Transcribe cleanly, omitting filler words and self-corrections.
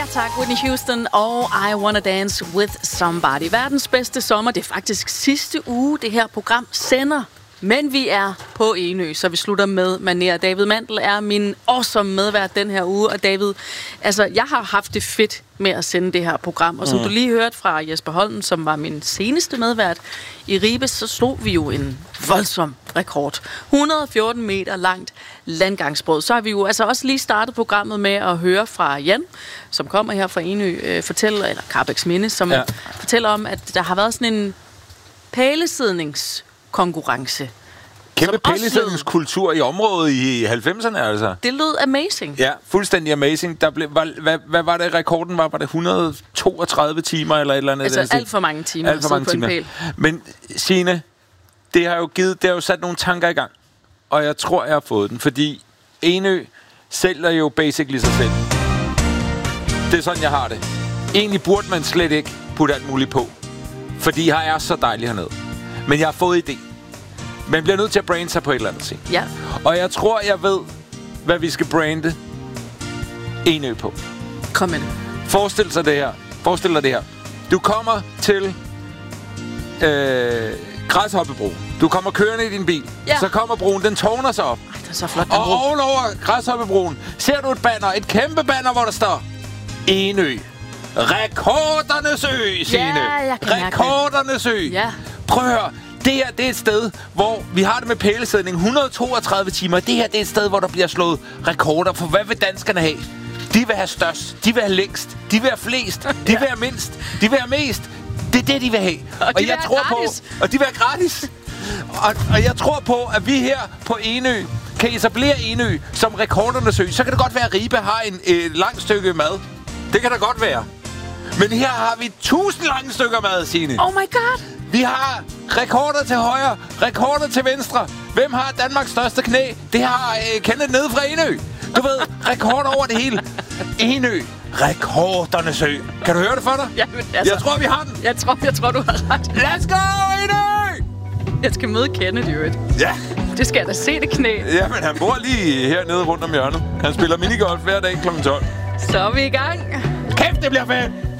tak, Whitney Houston og I Wanna Dance With Somebody. Verdens bedste sommer. Det er faktisk sidste uge, det her program sender. Men vi er på Enø, så vi slutter med manér. David Mandel er min awesome medvært den her uge. Og David, altså, jeg har haft det fedt med at sende det her program. Og som du lige hørte fra Jesper Holm, som var min seneste medvært i Ribe, så slog vi jo en voldsom rekord. 114 meter langt landgangsbrød. Så har vi jo altså også lige startet programmet med at høre fra Jan, som kommer her fra Enø, eller Karrebæksminde, som fortæller om, at der har været sådan en pælesidningskonkurrence. Kæmpe pælesidningskultur i området i 90'erne, altså. Det lød amazing. Ja, fuldstændig amazing. Der blev, hvad var det, rekorden var? Var det 132 timer eller et eller andet? Altså alt for mange timer. Alt for mange timer. Men Signe, det har jo sat nogle tanker i gang. Og jeg tror, jeg har fået den. Fordi Enø sælger jo basically sig selv. Det er sådan, jeg har det. Egentlig burde man slet ikke putte alt muligt på. Fordi her er så dejligt hernede. Men jeg har fået idé. Man bliver nødt til at brande sig på et eller andet ting. Ja. Og jeg tror, jeg ved, hvad vi skal brande Enø på. Kom med det. Forestil dig det her. Du kommer til Græshoppebroen. Du kommer kørende i din bil. Ja. Så kommer broen, den tårner sig op. Ej, det er så flot. Og ovenover Græshoppebroen ser du et banner, et kæmpe banner, hvor der står Enø. Rekordernes ø, Signe. Ja, jeg kan mærke det. Rekordernes ø. Ja. Prøv at høre. Det her, det er et sted, hvor vi har det med pælesidning. 132 timer. Det her, det er et sted, hvor der bliver slået rekorder. For hvad vil danskerne have? De vil have størst. De vil have længst. De vil have flest. De vil have mindst. De vil have mest. Det er det, de vil have. Og jeg tror gratis. Og de vil have gratis. Og jeg tror på, at vi her på Enø kan etablere Enø som rekordernes ø. Så kan det godt være, at Ribe har et langt stykke mad. Det kan da godt være. Men her har vi 1000 lange stykker mad, Signe. Oh my god. Vi har rekorder til højre, rekorder til venstre. Hvem har Danmarks største knæ? Det har Kenneth nede fra Enø. Du ved, rekorder over det hele. Enø. Rekordernes ø. Kan du høre det for dig? Ja, altså, jeg tror, vi har den. Jeg tror, du har ret. Let's go, Enø! Jeg skal møde Kenneth i øvrigt. Ja. Det skal jeg da se, det knæ. Jamen, han bor lige hernede rundt om hjørnet. Han spiller minigolf hver dag kl. 12. Så er vi i gang. Kæft, det bliver fedt!